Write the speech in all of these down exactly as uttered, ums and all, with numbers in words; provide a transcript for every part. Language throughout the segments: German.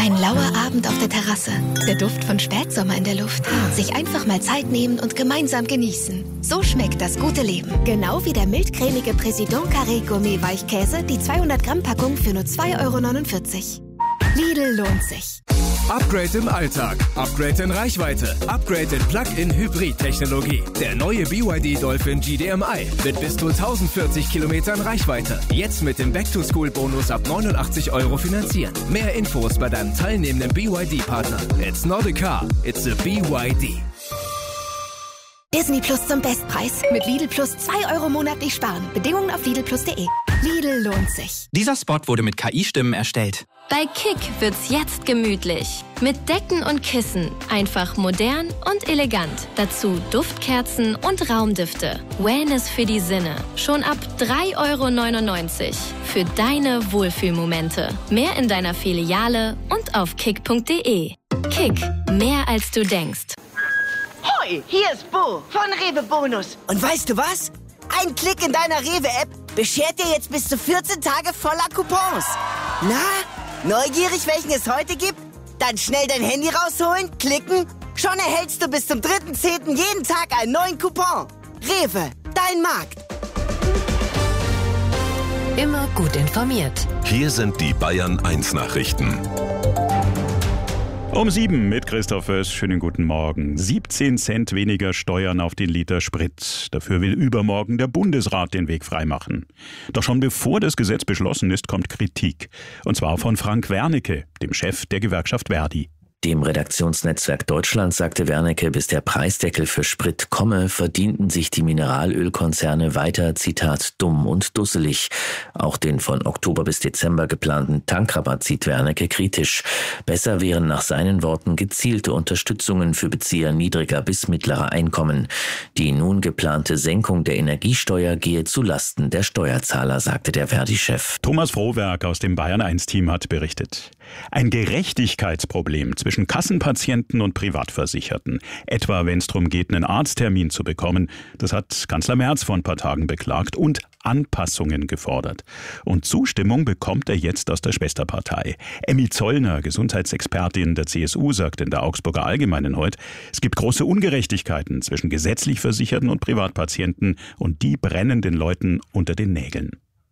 Ein lauer Abend auf der Terrasse. Der Duft von Spätsommer in der Luft. Sich einfach mal Zeit nehmen und gemeinsam genießen. So schmeckt das gute Leben. Genau wie der mildcremige Président Carré Gourmet Weichkäse, die zweihundert Gramm Packung für nur zwei Euro neunundvierzig. Lidl lohnt sich. Upgrade im Alltag, Upgrade in Reichweite, Upgrade in Plug-in-Hybrid-Technologie. Der neue B Y D Dolphin G D M I mit bis zu tausendvierzig Kilometern Reichweite. Jetzt mit dem Back-to-School-Bonus ab neunundachtzig Euro finanzieren. Mehr Infos bei deinem teilnehmenden B Y D-Partner. It's not a car, it's a B Y D. Disney Plus zum Bestpreis. Mit Lidl Plus zwei Euro monatlich sparen. Bedingungen auf lidl plus punkt de. Lidl lohnt sich. Dieser Spot wurde mit K I-Stimmen erstellt. Bei Kick wird's jetzt gemütlich. Mit Decken und Kissen. Einfach modern und elegant. Dazu Duftkerzen und Raumdüfte. Wellness für die Sinne. Schon ab drei Euro neunundneunzig. Für deine Wohlfühlmomente. Mehr in deiner Filiale und auf kick punkt de. Kick. Mehr als du denkst. Hoi, hier ist Bo von Rewe Bonus. Und weißt du was? Ein Klick in deiner Rewe-App beschert dir jetzt bis zu vierzehn Tage voller Coupons. Na, neugierig, welchen es heute gibt? Dann schnell dein Handy rausholen, klicken. Schon erhältst du bis zum dritten zehnten jeden Tag einen neuen Coupon. Rewe, dein Markt. Immer gut informiert. Hier sind die Bayern eins Nachrichten. Um sieben mit Christoph Föß. Schönen guten Morgen. siebzehn Cent weniger Steuern auf den Liter Sprit. Dafür will übermorgen der Bundesrat den Weg freimachen. Doch schon bevor das Gesetz beschlossen ist, kommt Kritik. Und zwar von Frank Wernicke, dem Chef der Gewerkschaft Verdi. Dem Redaktionsnetzwerk Deutschland sagte Wernicke, bis der Preisdeckel für Sprit komme, verdienten sich die Mineralölkonzerne weiter, Zitat, dumm und dusselig. Auch den von Oktober bis Dezember geplanten Tankrabatt sieht Wernicke kritisch. Besser wären nach seinen Worten gezielte Unterstützungen für Bezieher niedriger bis mittlerer Einkommen. Die nun geplante Senkung der Energiesteuer gehe zu Lasten der Steuerzahler, sagte der Verdi-Chef. Thomas Frohwerk aus dem Bayern eins Team hat berichtet. Ein Gerechtigkeitsproblem zwischen Kassenpatienten und Privatversicherten. Etwa wenn es darum geht, einen Arzttermin zu bekommen. Das hat Kanzler Merz vor ein paar Tagen beklagt und Anpassungen gefordert. Und Zustimmung bekommt er jetzt aus der Schwesterpartei. Emmy Zollner, Gesundheitsexpertin der C S U, sagt in der Augsburger Allgemeinen heute, es gibt große Ungerechtigkeiten zwischen gesetzlich Versicherten und Privatpatienten und die brennen den Leuten unter den Nägeln.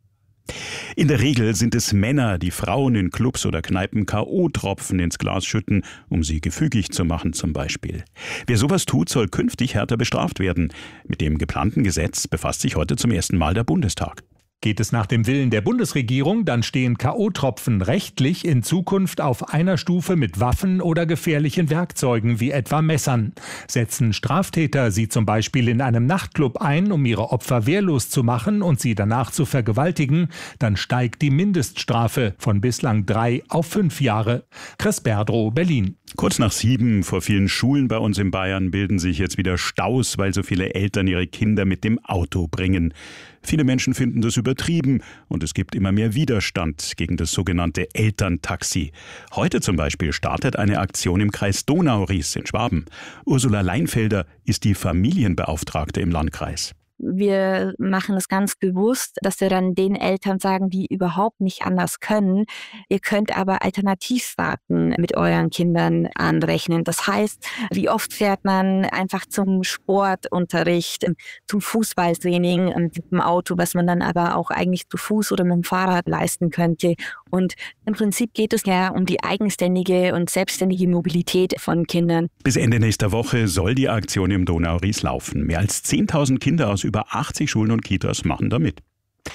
In der Regel sind es Männer, die Frauen in Clubs oder Kneipen K O-Tropfen ins Glas schütten, um sie gefügig zu machen zum Beispiel. Wer sowas tut, soll künftig härter bestraft werden. Mit dem geplanten Gesetz befasst sich heute zum ersten Mal der Bundestag. Geht es nach dem Willen der Bundesregierung, dann stehen K O-Tropfen rechtlich in Zukunft auf einer Stufe mit Waffen oder gefährlichen Werkzeugen wie etwa Messern. Setzen Straftäter sie zum Beispiel in einem Nachtclub ein, um ihre Opfer wehrlos zu machen und sie danach zu vergewaltigen, dann steigt die Mindeststrafe von bislang drei auf fünf Jahre. Chris Berdrow, Berlin. Kurz nach sieben, vor vielen Schulen bei uns in Bayern bilden sich jetzt wieder Staus, weil so viele Eltern ihre Kinder mit dem Auto bringen. Viele Menschen finden das übertrieben und es gibt immer mehr Widerstand gegen das sogenannte Elterntaxi. Heute zum Beispiel startet eine Aktion im Kreis Donau-Ries in Schwaben. Ursula Leinfelder ist die Familienbeauftragte im Landkreis. Wir machen es ganz bewusst, dass wir dann den Eltern sagen, die überhaupt nicht anders können. Ihr könnt aber Alternativfahrten mit euren Kindern anrechnen. Das heißt, wie oft fährt man einfach zum Sportunterricht, zum Fußballtraining mit dem Auto, was man dann aber auch eigentlich zu Fuß oder mit dem Fahrrad leisten könnte. Und im Prinzip geht es ja um die eigenständige und selbstständige Mobilität von Kindern. Bis Ende nächster Woche soll die Aktion im Donau-Ries laufen. Mehr als zehntausend Kinder aus über achtzig Schulen und Kitas machen da mit.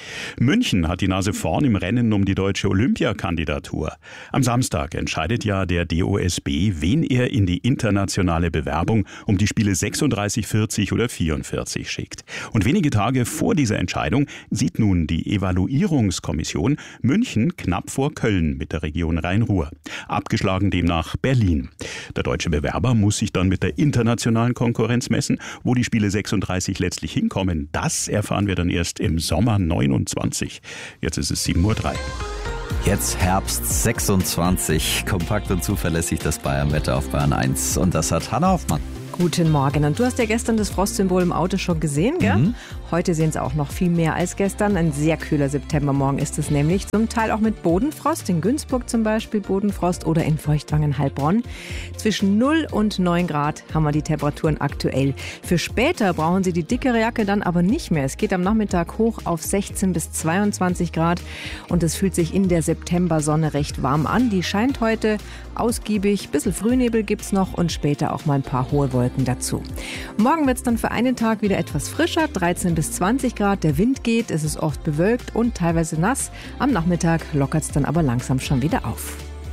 München hat die Nase vorn im Rennen um die deutsche Olympiakandidatur. Am Samstag entscheidet ja der D O S B, wen er in die internationale Bewerbung um die Spiele sechsunddreißig, vierzig oder vierundvierzig schickt. Und wenige Tage vor dieser Entscheidung sieht nun die Evaluierungskommission München knapp vor Köln mit der Region Rhein-Ruhr. Abgeschlagen demnach Berlin. Der deutsche Bewerber muss sich dann mit der internationalen Konkurrenz messen. Wo die Spiele sechsunddreißig letztlich hinkommen, das erfahren wir dann erst im Sommer neunundzwanzig. Jetzt ist es sieben Uhr drei. Jetzt Herbst sechsundzwanzig. Kompakt und zuverlässig das Bayern-Wetter auf Bayern eins. Und das hat Hanna Hoffmann. Guten Morgen. Und du hast ja gestern das Frostsymbol im Auto schon gesehen, gell? Mhm. Heute sehen es auch noch viel mehr als gestern. Ein sehr kühler Septembermorgen ist es nämlich. Zum Teil auch mit Bodenfrost. In Günzburg zum Beispiel Bodenfrost oder in Feuchtwangen-Heilbronn. Zwischen null und neun Grad haben wir die Temperaturen aktuell. Für später brauchen Sie die dickere Jacke dann aber nicht mehr. Es geht am Nachmittag hoch auf sechzehn bis zweiundzwanzig Grad. Und es fühlt sich in der Septembersonne recht warm an. Die scheint heute ausgiebig. Ein bisschen Frühnebel gibt es noch und später auch mal ein paar hohe Wolken dazu. Morgen wird es dann für einen Tag wieder etwas frischer, dreizehn bis zwanzig Grad. Der Wind geht, es ist oft bewölkt und teilweise nass. Am Nachmittag lockert es dann aber langsam schon wieder auf.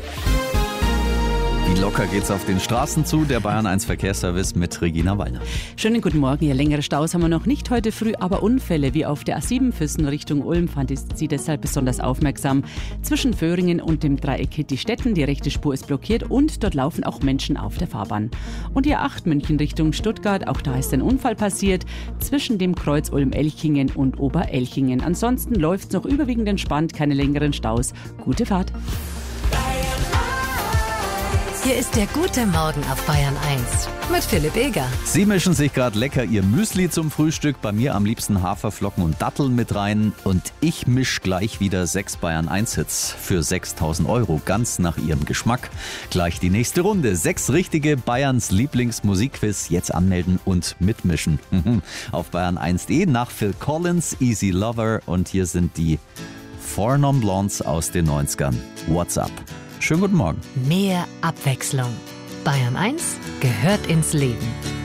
Wie locker geht's auf den Straßen zu? Der Bayern eins Verkehrsservice mit Regina Wallner. Schönen guten Morgen. Ja, längere Staus haben wir noch nicht heute früh, aber Unfälle wie auf der A sieben Füssen Richtung Ulm fand sie deshalb besonders aufmerksam. Zwischen Föhringen und dem Dreieck Hitti-Stetten, die rechte Spur ist blockiert und dort laufen auch Menschen auf der Fahrbahn. Und die A acht München Richtung Stuttgart, auch da ist ein Unfall passiert, zwischen dem Kreuz Ulm-Elchingen und Oberelchingen. Ansonsten läuft es noch überwiegend entspannt, keine längeren Staus. Gute Fahrt. Hier ist der gute Morgen auf Bayern eins mit Philipp Eger. Sie mischen sich gerade lecker Ihr Müsli zum Frühstück. Bei mir am liebsten Haferflocken und Datteln mit rein. Und ich misch gleich wieder sechs Bayern eins Hits für sechstausend Euro, ganz nach Ihrem Geschmack. Gleich die nächste Runde. Sechs richtige Bayerns Lieblingsmusikquiz. Jetzt anmelden und mitmischen. Auf bayern eins punkt de nach Phil Collins, Easy Lover. Und hier sind die Four Non Blondes aus den neunzigern. What's up? Schönen guten Morgen. Mehr Abwechslung. Bayern eins gehört ins Leben.